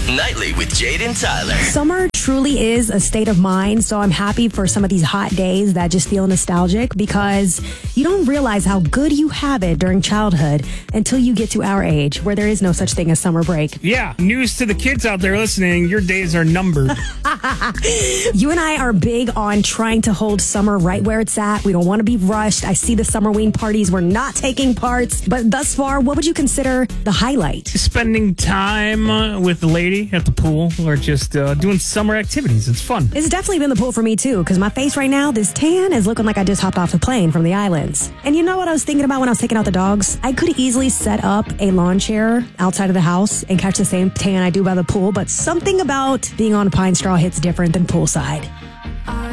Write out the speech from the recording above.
Nightly with Jade and Tyler. Summer truly is a state of mind, so I'm happy for some of these hot days that just feel nostalgic because you don't realize how good you have it during childhood until you get to our age where there is no such thing as summer break. Yeah, news to the kids out there listening, your days are numbered. You and I are big on trying to hold summer right where it's at. We don't want to be rushed. I see the summer wing parties. We're not taking parts. But thus far, what would you consider the highlight? Spending time with the lady at the pool or just doing summer activities. It's fun. It's definitely been the pool for me, too, because my face right now, this tan is looking like I just hopped off the plane from the islands. And you know what I was thinking about when I was taking out the dogs? I could easily set up a lawn chair outside of the house and catch the same tan I do by the pool, but something about being on pine straw hits different than poolside.